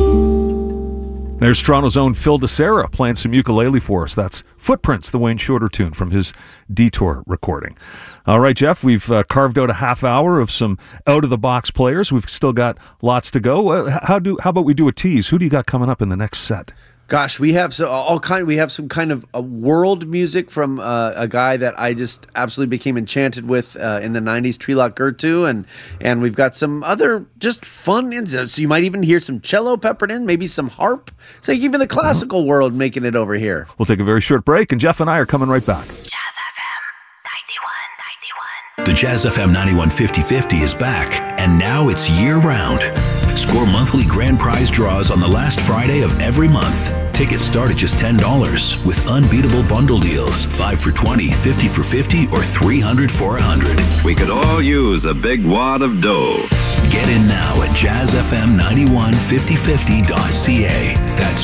There's Toronto's own Phil DeSera playing some ukulele for us. That's Footprints, the Wayne Shorter tune from his Detour recording. All right, Jeff, we've carved out a half hour of some out-of-the-box players. We've still got lots to go. How about we do a tease? Who do you got coming up in the next set? Gosh, we have we have some kind of world music from a guy that I just absolutely became enchanted with in the 90s, Trilok Gurtu, and we've got some other just fun, so you might even hear some cello peppered in, maybe some harp. So even the classical world making it over here. We'll take a very short break, and Jeff and I are coming right back. Jazz FM 91.91. The Jazz FM 91 50/50 is back, and now it's year-round. Score monthly grand prize draws on the last Friday of every month. Tickets start at just $10 with unbeatable bundle deals. 5 for $20, 50 for $50, or 300 for $100. We could all use a big wad of dough. Get in now at jazzfm915050.ca. That's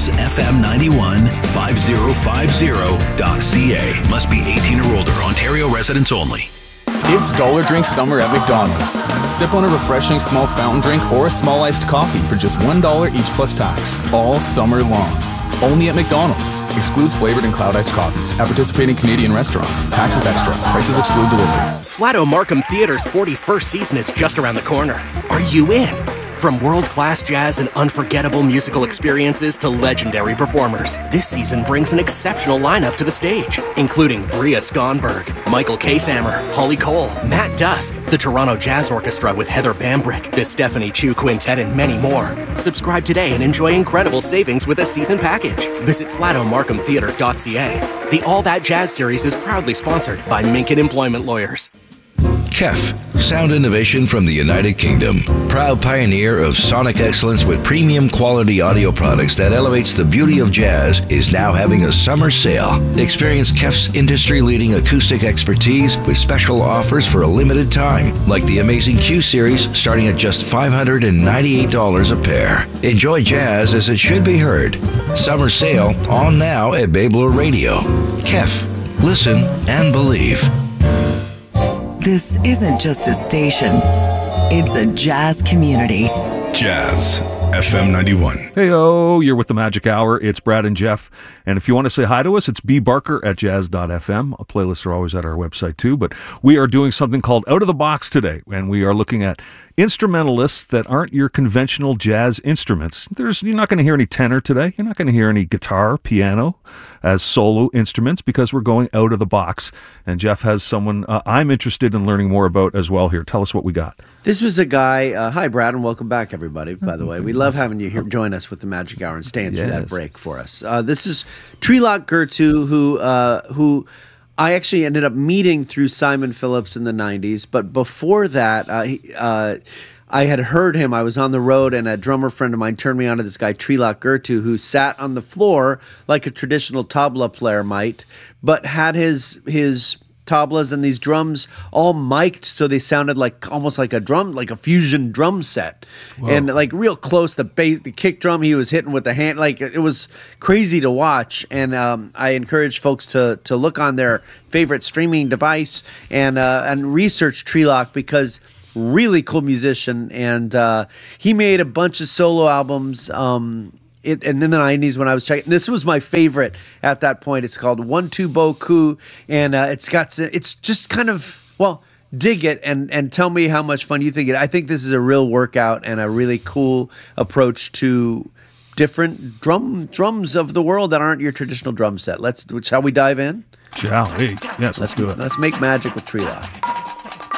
jazzfm915050.ca. Must be 18 or older. Ontario residents only. It's Dollar Drink Summer at McDonald's. Sip on a refreshing small fountain drink or a small iced coffee for just $1 each plus tax, all summer long. Only at McDonald's. Excludes flavored and cloud iced coffees. At participating Canadian restaurants. Taxes extra. Prices exclude delivery. Flato Markham Theatre's 41st season is just around the corner. Are you in? From world-class jazz and unforgettable musical experiences to legendary performers, this season brings an exceptional lineup to the stage, including Bria Skonberg, Michael Kasehammer, Holly Cole, Matt Dusk, the Toronto Jazz Orchestra with Heather Bambrick, the Stephanie Chu Quintet, and many more. Subscribe today and enjoy incredible savings with a season package. Visit flatomarkhamtheatre.ca. The All That Jazz series is proudly sponsored by Minkin Employment Lawyers. KEF, sound innovation from the United Kingdom. Proud pioneer of sonic excellence with premium quality audio products that elevates the beauty of jazz, is now having a summer sale. Experience KEF's industry-leading acoustic expertise with special offers for a limited time, like the amazing Q Series starting at just $598 a pair. Enjoy jazz as it should be heard. Summer sale on now at Babler Radio. KEF, listen and believe. This isn't just a station. It's a jazz community. Jazz FM 91. Hey-o, you're with the Magic Hour. It's Brad and Jeff. And if you want to say hi to us, it's bbarker@jazz.fm. Playlists are always at our website too. But we are doing something called Out of the Box today. And we are looking at instrumentalists that aren't your conventional jazz instruments. You're not going to hear any tenor today. You're not going to hear any guitar, piano as solo instruments because we're going out of the box. And Jeff has someone I'm interested in learning more about as well here. Tell us what we got. This was a guy, hi Brad, and welcome back everybody, by the way. We love having you here join us with the Magic Hour and staying through that break for us. This is Trilok Gurtu, who I actually ended up meeting through Simon Phillips in the 90s, but before that, I had heard him. I was on the road, and a drummer friend of mine turned me on to this guy, Trilok Gurtu, who sat on the floor like a traditional tabla player might, but had his tablas and these drums all mic'd so they sounded like almost like a drum, like a fusion drum set. Whoa. And like real close, the bass, the kick drum he was hitting with the hand, like it was crazy to watch. And I encourage folks to look on their favorite streaming device and research Trilok, because really cool musician, and he made a bunch of solo albums and in the 90s when I was checking. This was my favorite at that point. It's called One Two Boku, and it's just kind of, well, dig it and tell me how much fun you think it. I think this is a real workout and a really cool approach to different drums of the world that aren't your traditional drum set. Shall we dive in? Shall we? Yes, let's do it. Let's make magic with Trilok.